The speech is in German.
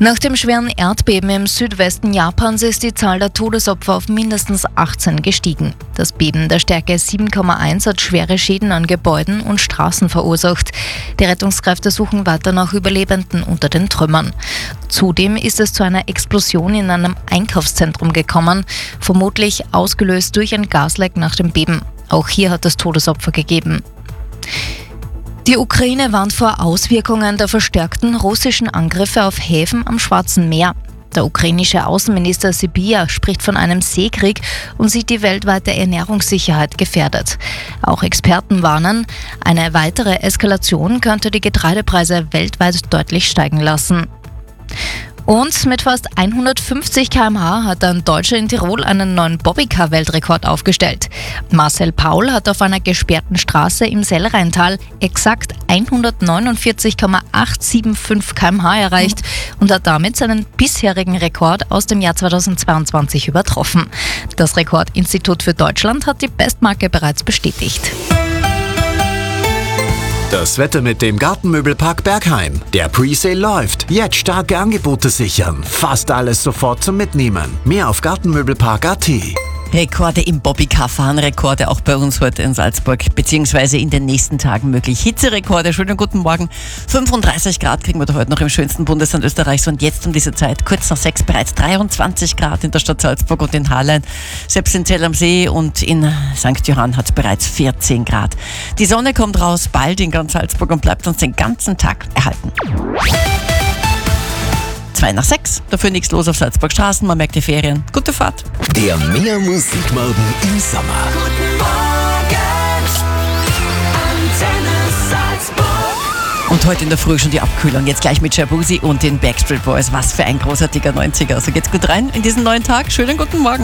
Nach dem schweren Erdbeben im Südwesten Japans ist die Zahl der Todesopfer auf mindestens 18 gestiegen. Das Beben der Stärke 7,1 hat schwere Schäden an Gebäuden und Straßen verursacht. Die Rettungskräfte suchen weiter nach Überlebenden unter den Trümmern. Zudem ist es zu einer Explosion in einem Einkaufszentrum gekommen, vermutlich ausgelöst durch ein Gasleck nach dem Beben. Auch hier hat es Todesopfer gegeben. Die Ukraine warnt vor Auswirkungen der verstärkten russischen Angriffe auf Häfen am Schwarzen Meer. Der ukrainische Außenminister Sybiha spricht von einem Seekrieg und sieht die weltweite Ernährungssicherheit gefährdet. Auch Experten warnen, eine weitere Eskalation könnte die Getreidepreise weltweit deutlich steigen lassen. Und mit fast 150 km/h hat ein Deutscher in Tirol einen neuen Bobbycar-Weltrekord aufgestellt. Marcel Paul hat auf einer gesperrten Straße im Sellrheintal exakt 149,875 km/h erreicht und hat damit seinen bisherigen Rekord aus dem Jahr 2022 übertroffen. Das Rekordinstitut für Deutschland hat die Bestmarke bereits bestätigt. Das Wetter mit dem Gartenmöbelpark Bergheim. Der Presale läuft. Jetzt starke Angebote sichern. Fast alles sofort zum Mitnehmen. Mehr auf gartenmöbelpark.at. Rekorde im Bobbycar-Fahren, Rekorde auch bei uns heute in Salzburg, beziehungsweise in den nächsten Tagen möglich. Hitzerekorde, schönen guten Morgen. 35 Grad kriegen wir da heute noch im schönsten Bundesland Österreichs und jetzt um diese Zeit, kurz nach 6, bereits 23 Grad in der Stadt Salzburg und in Hallein. Selbst in Zell am See und in St. Johann hat es bereits 14 Grad. Die Sonne kommt raus, bald in ganz Salzburg und bleibt uns den ganzen Tag erhalten. 2 nach 6, dafür nichts los auf Salzburg Straßen, man merkt die Ferien. Gute Fahrt. Der Mehr Musikmorgen im Sommer. Guten Morgen, Antenne Salzburg. Und heute in der Früh schon die Abkühlung. Jetzt gleich mit Shabuzi und den Backstreet Boys. Was für ein großartiger 90er. Also geht's gut rein in diesen neuen Tag. Schönen guten Morgen.